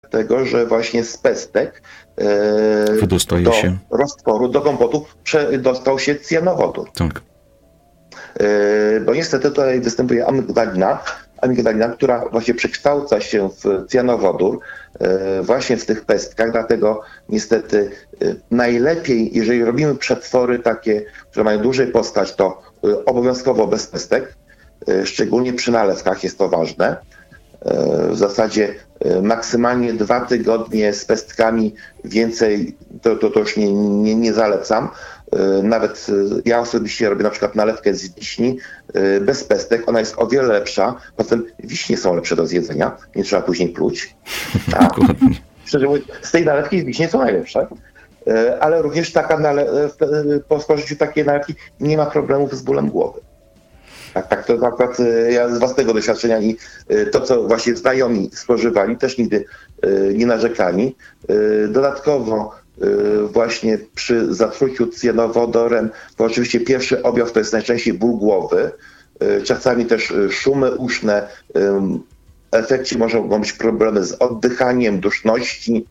tego, że właśnie z pestek wydostaje się roztworu, do kompotu dostał się cjanowodór. Tak. Bo niestety tutaj występuje amigdalina, która właśnie przekształca się w cjanowodór właśnie w tych pestkach, dlatego niestety najlepiej, jeżeli robimy przetwory takie, które mają dłużej postać, to obowiązkowo bez pestek, szczególnie przy nalewkach jest to ważne. W zasadzie maksymalnie 2 tygodnie z pestkami, więcej to już nie zalecam. Nawet ja osobiście robię na przykład nalewkę z wiśni bez pestek. Ona jest o wiele lepsza. Potem wiśnie są lepsze do zjedzenia. Nie trzeba później pluć. Szczerze mówiąc, z tej nalewki z wiśnie są najlepsze. Ale również po spożyciu takiej nalewki nie ma problemów z bólem głowy. Tak, to akurat ja z własnego doświadczenia i to, co właśnie znajomi spożywali, też nigdy nie narzekali. Dodatkowo właśnie przy zatruciu cjanowodorem, to oczywiście pierwszy objaw to jest najczęściej ból głowy, czasami też szumy uszne, w efekcie mogą być problemy z oddychaniem, duszności,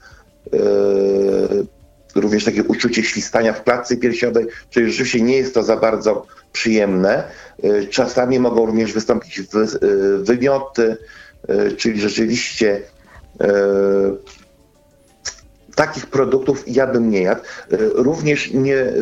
również takie uczucie świstania w klatce piersiowej, czyli rzeczywiście nie jest to za bardzo przyjemne. Czasami mogą również wystąpić wymioty, czyli rzeczywiście takich produktów ja bym nie jadł. Również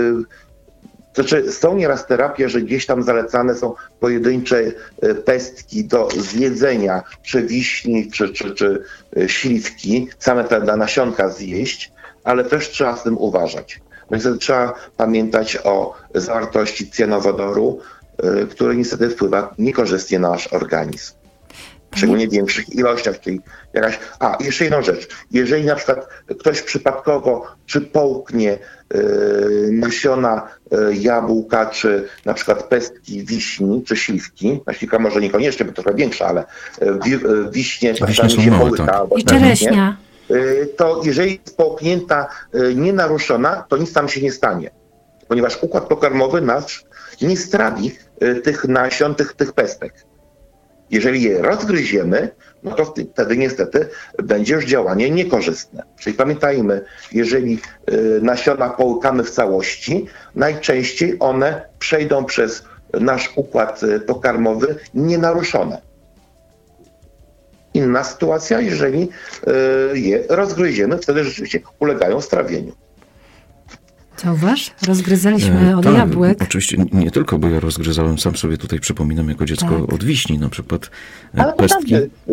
są nieraz terapie, że gdzieś tam zalecane są pojedyncze pestki do zjedzenia, czy wiśni, czy śliwki, same te nasionka zjeść, ale też trzeba z tym uważać. Więc trzeba pamiętać o zawartości cyjanowodoru, który niestety wpływa niekorzystnie na nasz organizm. Szczególnie w większych ilościach, czyli jakaś... jeszcze jedną rzecz. Jeżeli na przykład ktoś przypadkowo czy połknie nasiona jabłka, czy na przykład pestki wiśni, czy śliwki, śliwka może niekoniecznie, bo trochę większa, ale wiśnie czasami się połyka. Tak. I czereśnia. To jeżeli jest połknięta nienaruszona, to nic tam się nie stanie. Ponieważ układ pokarmowy nasz nie strawi tych nasion, tych pestek. Jeżeli je rozgryziemy, no to wtedy niestety będzie już działanie niekorzystne. Czyli pamiętajmy, jeżeli nasiona połykamy w całości, najczęściej one przejdą przez nasz układ pokarmowy nienaruszone. Inna sytuacja, jeżeli je rozgryziemy, wtedy rzeczywiście ulegają strawieniu. Zauważ? Rozgryzaliśmy od jabłek. Oczywiście nie tylko, bo ja rozgryzałem, sam sobie tutaj przypominam jako dziecko od wiśni na przykład pestki.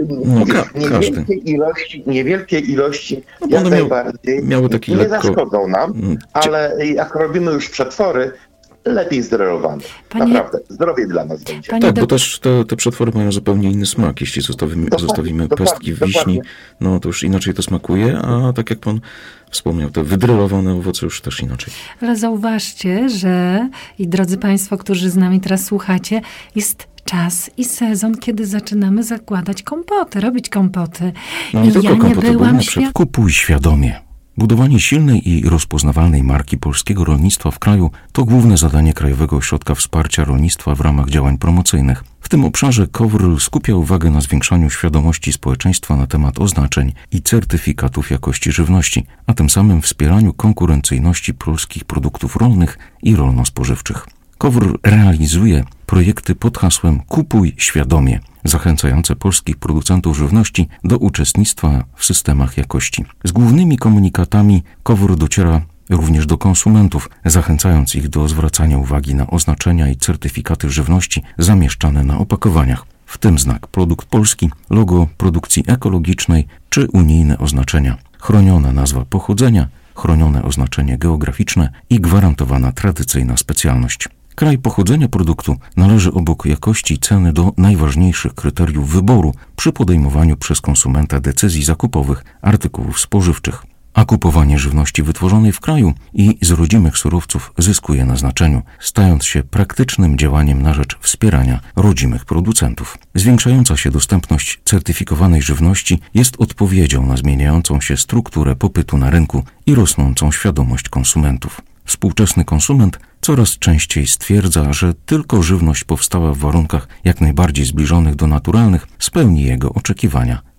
Niewielkie ilości jak najbardziej nie zaszkodzą nam, ale jak robimy już przetwory, lepiej zderelowane. Naprawdę. Zdrowie dla nas będzie. Bo też te przetwory mają zupełnie inny smak. Jeśli zostawimy pestki w wiśni, no to już inaczej to smakuje, a tak jak pan wspomniał, te wydrylowane owoce już też inaczej. Ale zauważcie, że i drodzy państwo, którzy z nami teraz słuchacie, jest czas i sezon, kiedy zaczynamy zakładać kompoty, robić kompoty. No nie tylko kompoty, bo na przykład kupuj świadomie. Budowanie silnej i rozpoznawalnej marki polskiego rolnictwa w kraju to główne zadanie Krajowego Ośrodka Wsparcia Rolnictwa w ramach działań promocyjnych. W tym obszarze KOWR skupia uwagę na zwiększaniu świadomości społeczeństwa na temat oznaczeń i certyfikatów jakości żywności, a tym samym wspieraniu konkurencyjności polskich produktów rolnych i rolno-spożywczych. KOWR realizuje projekty pod hasłem Kupuj świadomie, zachęcające polskich producentów żywności do uczestnictwa w systemach jakości. Z głównymi komunikatami KOWR dociera również do konsumentów, zachęcając ich do zwracania uwagi na oznaczenia i certyfikaty żywności zamieszczane na opakowaniach, w tym znak produkt polski, logo produkcji ekologicznej czy unijne oznaczenia, chroniona nazwa pochodzenia, chronione oznaczenie geograficzne i gwarantowana tradycyjna specjalność. Kraj pochodzenia produktu należy obok jakości i ceny do najważniejszych kryteriów wyboru przy podejmowaniu przez konsumenta decyzji zakupowych artykułów spożywczych. A kupowanie żywności wytworzonej w kraju i z rodzimych surowców zyskuje na znaczeniu, stając się praktycznym działaniem na rzecz wspierania rodzimych producentów. Zwiększająca się dostępność certyfikowanej żywności jest odpowiedzią na zmieniającą się strukturę popytu na rynku i rosnącą świadomość konsumentów. Współczesny konsument coraz częściej stwierdza, że tylko żywność powstała w warunkach jak najbardziej zbliżonych do naturalnych spełni jego oczekiwania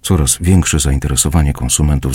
coraz większe zainteresowanie konsumentów